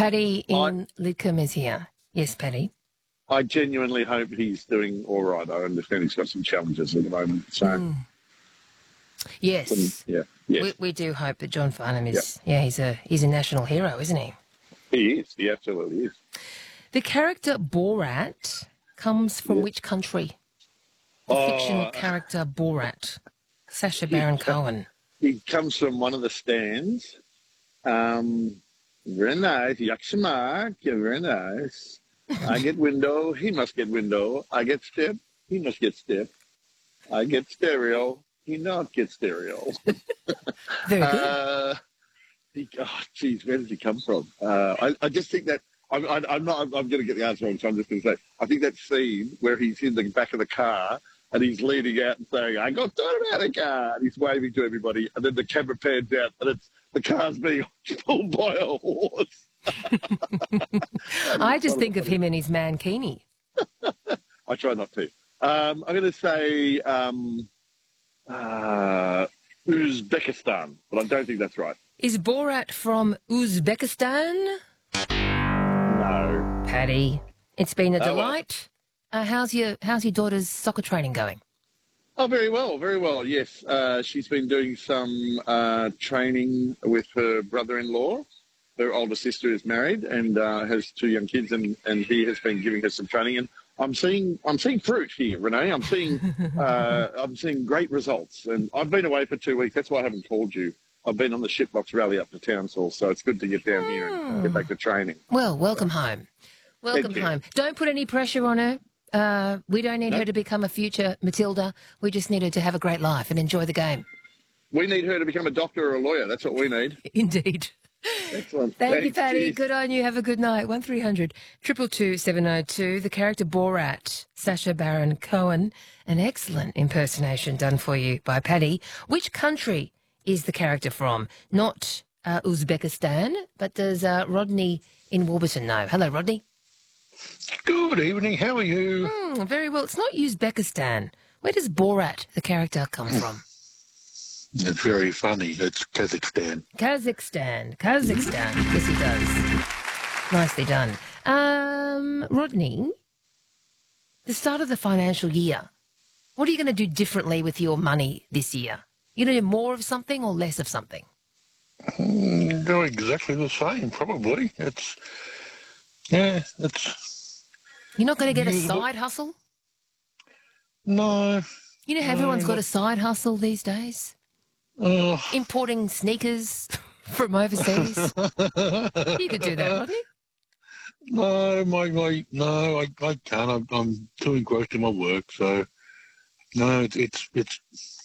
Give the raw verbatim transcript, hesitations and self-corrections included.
Paddy I, in Lidcombe is here. Yes, Paddy. I genuinely hope he's doing all right. I understand he's got some challenges at the moment. So, Mm. Yes. um, yeah, yes, We, we do hope that John Farnham yeah. is, yeah, he's a he's a national hero, isn't he? He is. He absolutely is. The character Borat comes from Yeah. which country? The fiction Oh, character Borat, Sacha he, Baron co- Cohen. he comes from one of the stands. Um, very nice. Yakshima, very nice. I get window. He must get window. I get step. He must get step. I get stereo. He not get stereo. Very good. Uh, he, oh, geez, where does he come from? Uh, I, I just think that I'm, I, I'm not. I'm, I'm going to get the answer wrong, so I'm just going to say I think that scene where he's in the back of the car and he's leaning out and saying, "I got to America," and he's waving to everybody, and then the camera pans out and it's the car's being pulled by a horse. I just think of him in his mankini. I try not to. Um, I'm going to say um, uh, Uzbekistan, but I don't think that's right. Is Borat from Uzbekistan? No. Paddy, it's been a Oh, well. delight. Uh, how's your How's your daughter's soccer training going? Oh, very well, very well, yes. Uh, she's been doing some uh, training with her brother-in-law. Her older sister is married and uh, has two young kids, and, and he has been giving her some training. And I'm seeing I'm seeing fruit here, Renee. I'm seeing uh, I'm seeing great results. And I've been away for two weeks. That's why I haven't called you. I've been on the shitbox rally up to Townsville, so it's good to get down here and get back to training. Well, welcome home. Welcome you. home. Don't put any pressure on her. Uh, we don't need No. her to become a future Matilda. We just need her to have a great life and enjoy the game. We need her to become a doctor or a lawyer. That's what we need. Indeed. Excellent. Thank you, Thanks. Paddy. Cheers. Good on you. Have a good night. one three hundred two two two seven oh two. The character Borat, Sacha Baron Cohen. An excellent impersonation done for you by Paddy. Which country is the character from? Not uh, Uzbekistan, but does uh, Rodney in Warburton know? Hello, Rodney. Good evening, how are you? Hmm, very well. It's not Uzbekistan. Where does Borat, the character, come from? It's very funny. It's Kazakhstan. Kazakhstan. Kazakhstan. Yes, he does. Nicely done. Um, Rodney, the start of the financial year, what are you going to do differently with your money this year? You going to do more of something or less of something? Mm, do exactly the same, probably. It's, yeah, it's... You're not going to get a Usable. side hustle? No. You know, No, everyone's got not- a side hustle these days. Uh, Importing sneakers from overseas. You could do that, Rodney. no, my, my, no, I, I can't. I'm, I'm too engrossed in my work, so... No, it's, it's, it's